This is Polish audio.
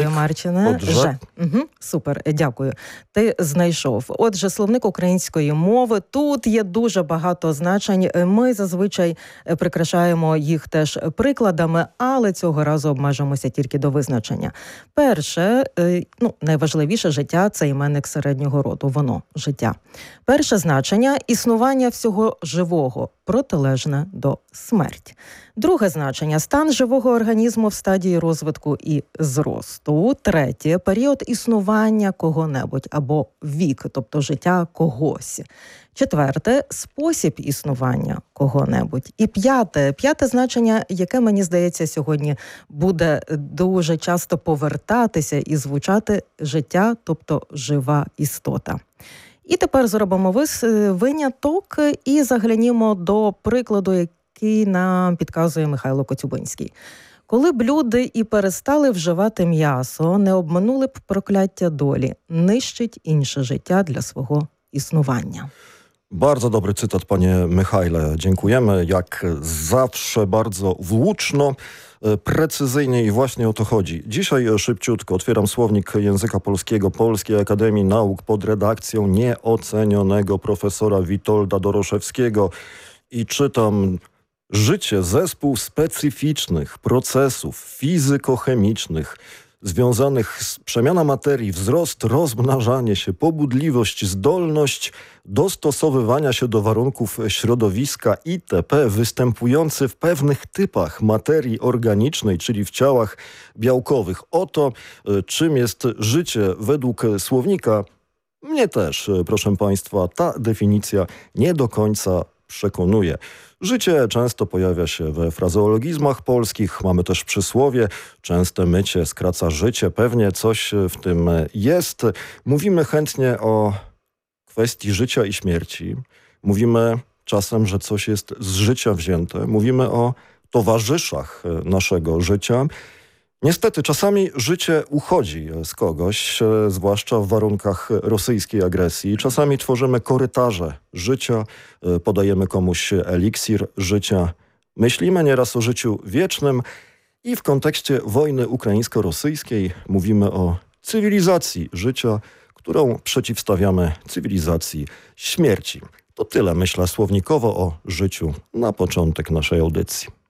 Дякую, Марчине. Отже. Супер, дякую. Ти знайшов. Отже, словник української мови. Тут є дуже багато значень. Ми зазвичай прикрашаємо їх теж прикладами, але цього разу обмежимося тільки до визначення. Перше, найважливіше життя – це іменник середнього роду. Воно – життя. Перше значення – існування всього живого, протилежне до смерть. Друге значення – стан живого організму в стадії розвитку і зросту. Третє – період існування кого-небудь або вік, тобто життя когось. Четверте – спосіб існування кого-небудь. І п'яте значення, яке, мені здається, сьогодні буде дуже часто повертатися і звучати – життя, тобто жива істота. І тепер зробимо виняток і заглянімо до прикладу, який нам підказує Михайло Коцюбинський. Коли б люди і перестали вживати м'ясо, не обминули б прокляття долі, нищить інше життя для свого існування. Bardzo dobry cytat, panie Michale. Dziękujemy. Jak zawsze bardzo włóczno, precyzyjnie i właśnie o to chodzi. Dzisiaj szybciutko otwieram słownik języka polskiego Polskiej Akademii Nauk pod redakcją nieocenionego profesora Witolda Doroszewskiego i czytam: życie, zespół specyficznych procesów fizykochemicznych związanych z przemianą materii, wzrost, rozmnażanie się, pobudliwość, zdolność dostosowywania się do warunków środowiska itp. występujący w pewnych typach materii organicznej, czyli w ciałach białkowych. Oto czym jest życie według słownika. Mnie też, proszę państwa, ta definicja nie do końca przekonuje. Życie często pojawia się we frazeologizmach polskich. Mamy też przysłowie: częste mycie skraca życie. Pewnie coś w tym jest. Mówimy chętnie o kwestii życia i śmierci. Mówimy czasem, że coś jest z życia wzięte. Mówimy o towarzyszach naszego życia. Niestety czasami życie uchodzi z kogoś, zwłaszcza w warunkach rosyjskiej agresji. Czasami tworzymy korytarze życia, podajemy komuś eliksir życia. Myślimy nieraz o życiu wiecznym i w kontekście wojny ukraińsko-rosyjskiej mówimy o cywilizacji życia, którą przeciwstawiamy cywilizacji śmierci. To tyle, myślę, słownikowo o życiu na początek naszej audycji.